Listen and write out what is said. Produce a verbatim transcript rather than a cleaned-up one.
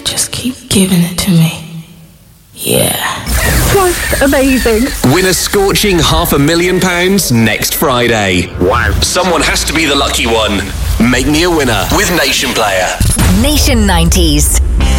Just keep giving it to me. Yeah. Twice amazing. Win a scorching half a million pounds next Friday. Wow. Someone has to be the lucky one. Make me a winner with Nation Player. Nation nineties.